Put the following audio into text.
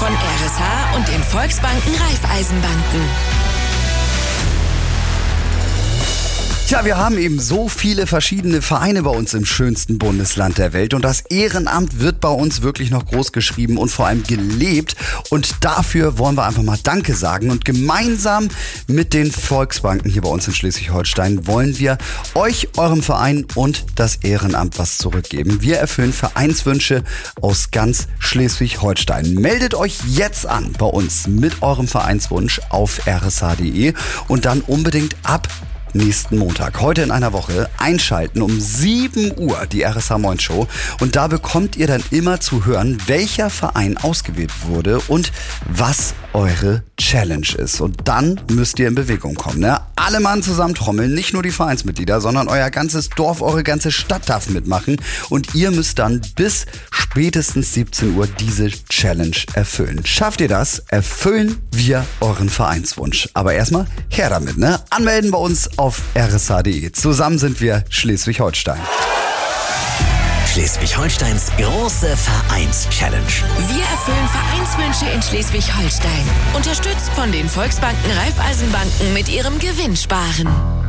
von RSH und den Volksbanken Raiffeisenbanken. Tja, wir haben eben so viele verschiedene Vereine bei uns im schönsten Bundesland der Welt und das Ehrenamt wird bei uns wirklich noch groß geschrieben und vor allem gelebt und dafür wollen wir einfach mal Danke sagen und gemeinsam mit den Volksbanken hier bei uns in Schleswig-Holstein wollen wir euch, eurem Verein und das Ehrenamt was zurückgeben. Wir erfüllen Vereinswünsche aus ganz Schleswig-Holstein. Meldet euch jetzt an bei uns mit eurem Vereinswunsch auf rsh.de und dann unbedingt ab nächsten Montag, heute in einer Woche, einschalten um 7 Uhr die RSH Moin Show und da bekommt ihr dann immer zu hören, welcher Verein ausgewählt wurde und was eure Challenge ist. Und dann müsst ihr in Bewegung kommen, ne? Alle Mann zusammen trommeln, nicht nur die Vereinsmitglieder, sondern euer ganzes Dorf, eure ganze Stadt darf mitmachen und ihr müsst dann bis spätestens 17 Uhr diese Challenge erfüllen. Schafft ihr das, erfüllen wir euren Vereinswunsch. Aber erstmal her damit, ne? Anmelden bei uns auf rsh.de. Zusammen sind wir Schleswig-Holstein. Schleswig-Holsteins große Vereins-Challenge. Wir erfüllen Vereinswünsche in Schleswig-Holstein. Unterstützt von den Volksbanken Raiffeisenbanken mit ihrem Gewinnsparen.